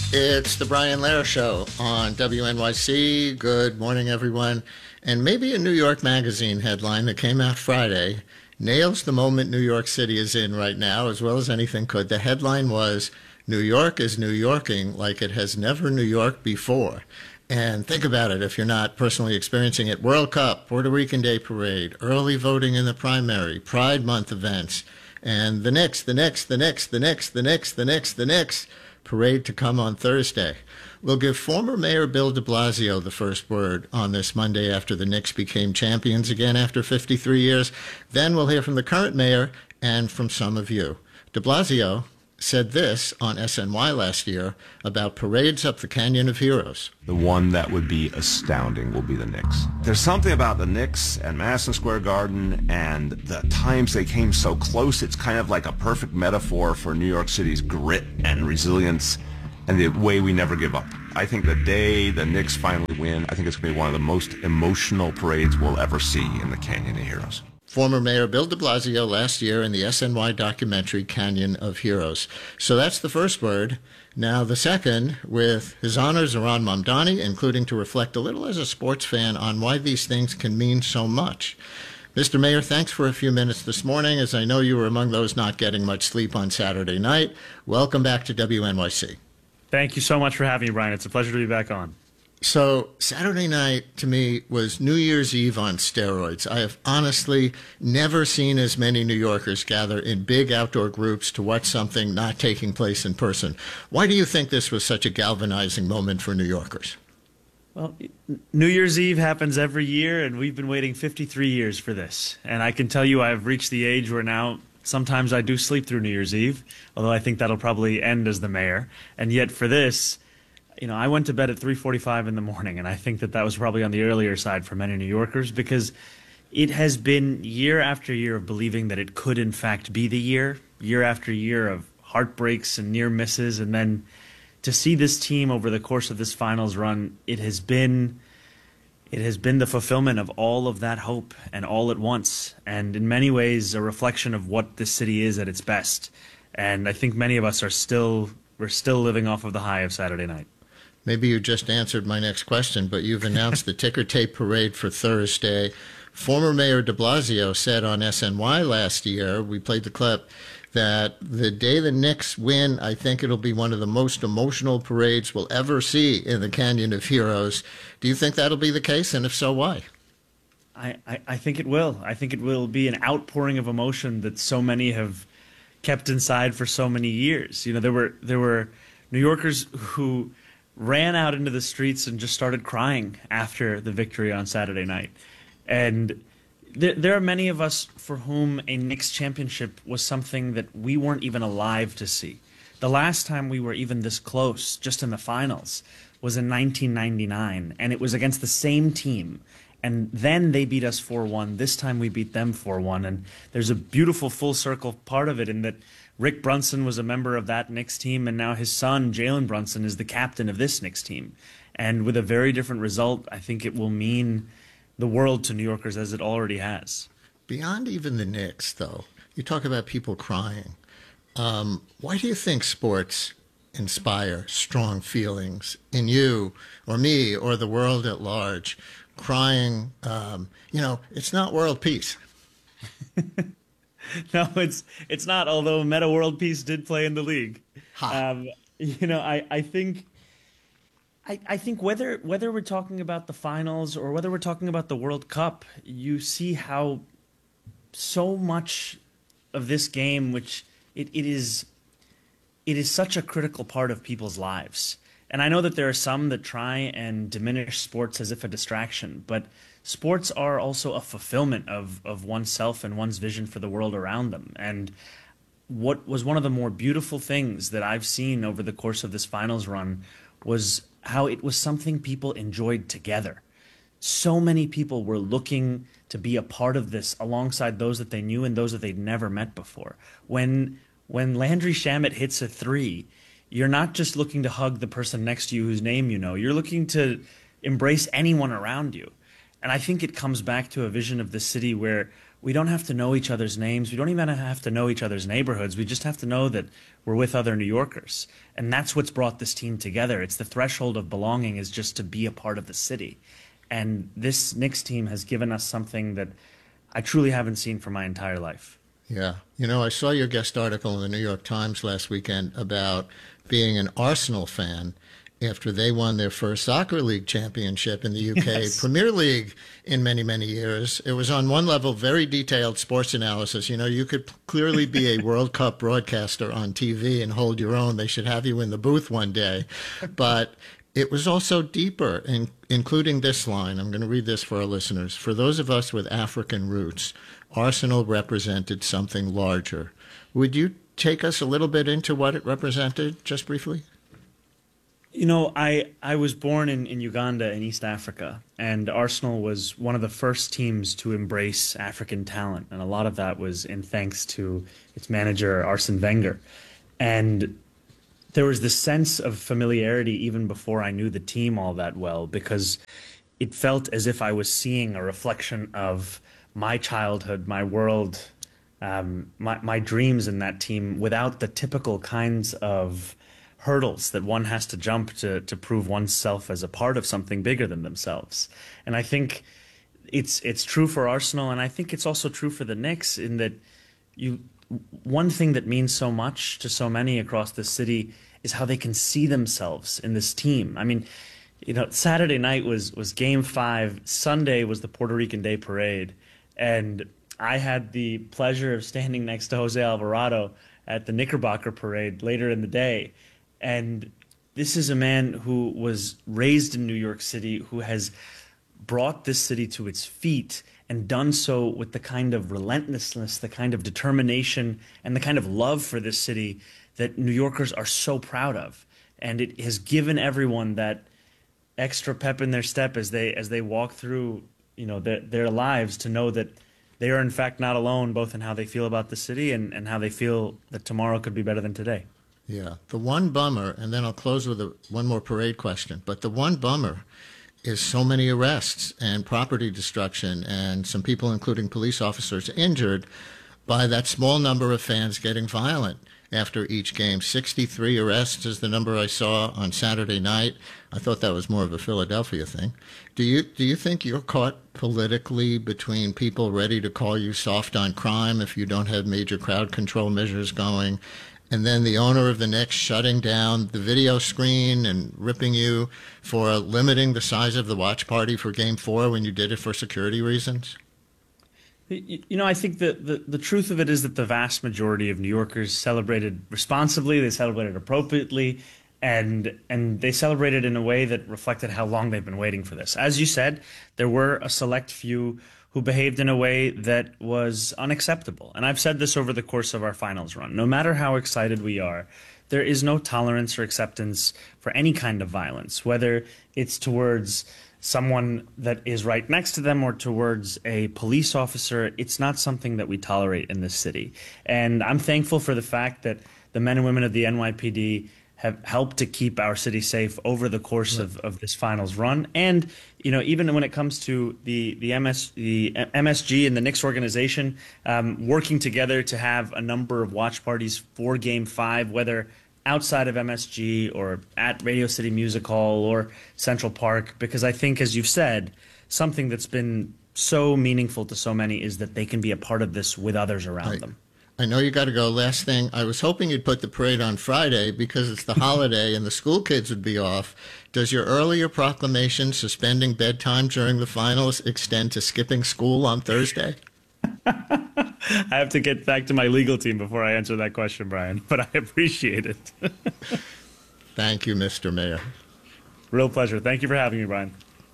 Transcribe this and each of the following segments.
It's the Brian Lehrer Show on WNYC. Good morning, everyone. And maybe a New York Magazine headline that came out Friday nails the moment New York City is in right now as well as anything could. The headline was, New York is New Yorking like it has never New York before. And think about it if you're not personally experiencing it. World Cup, Puerto Rican Day Parade, early voting in the primary, Pride Month events, and the next parade to come on Thursday. We'll give former Mayor Bill de Blasio the first word on this Monday after the Knicks became champions again after 53 years. Then we'll hear from the current mayor and from some of you. De Blasio said this on SNY last year about parades up the Canyon of Heroes. The one that would be astounding will be the Knicks. There's something about the Knicks and Madison Square Garden and the times they came so close. It's kind of like a perfect metaphor for New York City's grit and resilience and the way we never give up. I think the day the Knicks finally win, I think it's going to be one of the most emotional parades we'll ever see in the Canyon of Heroes. Former Mayor Bill de Blasio last year in the SNY documentary Canyon of Heroes. So that's the first word. Now the second, with His Honor Zohran Mamdani, including to reflect a little as a sports fan on why these things can mean so much. Mr. Mayor, thanks for a few minutes this morning, as I know you were among those not getting much sleep on Saturday night. Welcome back to WNYC. Thank you so much for having me, Brian. It's a pleasure to be back on. So Saturday night, to me, was New Year's Eve on steroids. I have honestly never seen as many New Yorkers gather in big outdoor groups to watch something not taking place in person. Why do you think this was such a galvanizing moment for New Yorkers? Well, New Year's Eve happens every year, and we've been waiting 53 years for this. And I can tell you I've reached the age where now sometimes I do sleep through New Year's Eve, although I think that'll probably end as the mayor. And yet for this, I went to bed at 3:45 in the morning, and I think that was probably on the earlier side for many New Yorkers because it has been year after year of believing that it could in fact be the year after year of heartbreaks and near misses, and then to see this team over the course of this finals run, it has been the fulfillment of all of that hope and all at once, and in many ways a reflection of what this city is at its best. And I think many of us we're still living off of the high of Saturday night. Maybe you just answered my next question, but you've announced the ticker tape parade for Thursday. Former Mayor de Blasio said on SNY last year, we played the clip, that the day the Knicks win, I think it'll be one of the most emotional parades we'll ever see in the Canyon of Heroes. Do you think that'll be the case? And if so, why? I think it will. I think it will be an outpouring of emotion that so many have kept inside for so many years. There were New Yorkers who ran out into the streets and just started crying after the victory on Saturday night. And there are many of us for whom a Knicks championship was something that we weren't even alive to see. The last time we were even this close, just in the finals, was in 1999, and it was against the same team. And then they beat us 4-1. This time we beat them 4-1. And there's a beautiful full circle part of it in that Rick Brunson was a member of that Knicks team, and now his son, Jalen Brunson, is the captain of this Knicks team. And with a very different result, I think it will mean the world to New Yorkers as it already has. Beyond even the Knicks, though, you talk about people crying. Why do you think sports inspire strong feelings in you or me or the world at large? Crying, it's not world peace. No, it's not, although Meta World Peace did play in the league. I think whether we're talking about the finals or whether we're talking about the World Cup, you see how so much of this game, which it is such a critical part of people's lives. And I know that there are some that try and diminish sports as if a distraction, but sports are also a fulfillment of oneself and one's vision for the world around them. And what was one of the more beautiful things that I've seen over the course of this finals run was how it was something people enjoyed together. So many people were looking to be a part of this alongside those that they knew and those that they'd never met before. When Landry Shamet hits a three, you're not just looking to hug the person next to you whose name you know. You're looking to embrace anyone around you. And I think it comes back to a vision of the city where we don't have to know each other's names. We don't even have to know each other's neighborhoods. We just have to know that we're with other New Yorkers. And that's what's brought this team together. It's the threshold of belonging is just to be a part of the city. And this Knicks team has given us something that I truly haven't seen for my entire life. Yeah. You know, I saw your guest article in the New York Times last weekend about being an Arsenal fan after they won their first soccer league championship in the UK Premier League in many, many years. It was on one level very detailed sports analysis. You know, you could clearly be a World Cup broadcaster on TV and hold your own. They should have you in the booth one day. But it was also deeper, including this line. I'm going to read this for our listeners. For those of us with African roots, Arsenal represented something larger. Would you take us a little bit into what it represented, just briefly? You know, I was born in Uganda in East Africa, and Arsenal was one of the first teams to embrace African talent, and a lot of that was in thanks to its manager, Arsene Wenger. And there was this sense of familiarity even before I knew the team all that well, because it felt as if I was seeing a reflection of my childhood, my world, my dreams in that team without the typical kinds of hurdles that one has to jump to prove oneself as a part of something bigger than themselves. And I think it's true for Arsenal, and I think it's also true for the Knicks in that one thing that means so much to so many across the city is how they can see themselves in this team. I mean, you know, Saturday night was Game 5. Sunday was the Puerto Rican Day Parade, and I had the pleasure of standing next to Jose Alvarado at the Knickerbocker Parade later in the day. And this is a man who was raised in New York City, who has brought this city to its feet and done so with the kind of relentlessness, the kind of determination, and the kind of love for this city that New Yorkers are so proud of. And it has given everyone that extra pep in their step as they walk through, you know, their lives, to know that they are in fact not alone, both in how they feel about the city and how they feel that tomorrow could be better than today. Yeah. The one bummer, and then I'll close with one more parade question, but the one bummer is so many arrests and property destruction and some people, including police officers, injured by that small number of fans getting violent after each game. 63 arrests is the number I saw on Saturday night. I thought that was more of a Philadelphia thing. Do you think you're caught politically between people ready to call you soft on crime if you don't have major crowd control measures going, and then the owner of the Knicks shutting down the video screen and ripping you for limiting the size of the watch party for Game 4 when you did it for security reasons? You know, I think that the truth of it is that the vast majority of New Yorkers celebrated responsibly, they celebrated appropriately, and they celebrated in a way that reflected how long they've been waiting for this. As you said, there were a select few who behaved in a way that was unacceptable. And I've said this over the course of our finals run. No matter how excited we are, there is no tolerance or acceptance for any kind of violence, whether it's towards someone that is right next to them or towards a police officer. It's not something that we tolerate in this city. And I'm thankful for the fact that the men and women of the NYPD have helped to keep our city safe over the course of this finals run. And, you know, even when it comes to the MSG and the Knicks organization working together to have a number of watch parties for Game 5, whether outside of MSG or at Radio City Music Hall or Central Park, because I think, as you've said, something that's been so meaningful to so many is that they can be a part of this with others around them. I know you got to go. Last thing, I was hoping you'd put the parade on Friday because it's the holiday and the school kids would be off. Does your earlier proclamation suspending bedtime during the finals extend to skipping school on Thursday? I have to get back to my legal team before I answer that question, Brian, but I appreciate it. Thank you, Mr. Mayor. Real pleasure. Thank you for having me, Brian.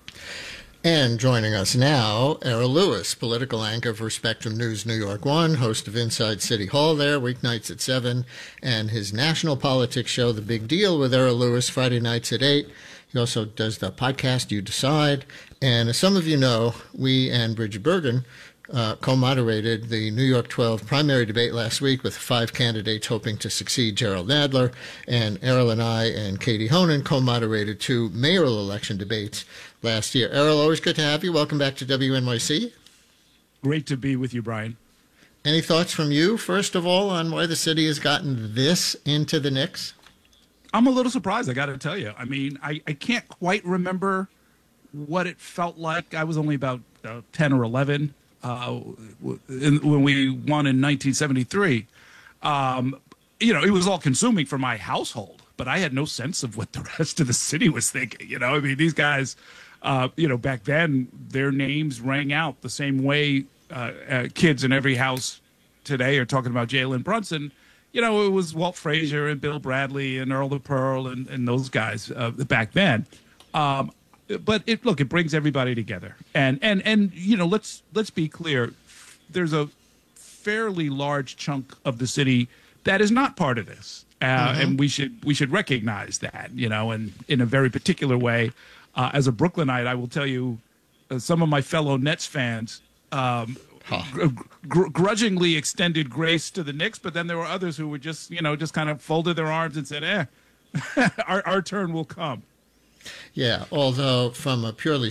And joining us now, Errol Louis, political anchor for Spectrum News New York 1, host of Inside City Hall there, weeknights at 7, and his national politics show, The Big Deal with Errol Louis, Friday nights at 8. He also does the podcast, You Decide. And as some of you know, we and Bridget Bergen co-moderated the New York 12 primary debate last week with 5 candidates hoping to succeed Gerald Nadler. And Errol and I and Katie Honan co-moderated 2 mayoral election debates last year. Errol, always good to have you. Welcome back to WNYC. Great to be with you, Brian. Any thoughts from you, first of all, on why the city has gotten this into the Knicks? I'm a little surprised, I got to tell you. I mean, I can't quite remember what it felt like. I was only about 10 or 11 when we won in 1973. It was all consuming for my household, but I had no sense of what the rest of the city was thinking. I mean, these guys, back then, their names rang out the same way kids in every house today are talking about Jalen Brunson. It was Walt Frazier and Bill Bradley and Earl the Pearl and those guys back then. But it brings everybody together. And let's be clear. There's a fairly large chunk of the city that is not part of this. And we should recognize that, and in a very particular way. As a Brooklynite, I will tell you, some of my fellow Nets fans grudgingly extended grace to the Knicks, but then there were others who were just kind of folded their arms and said, our turn will come. Yeah, although from a purely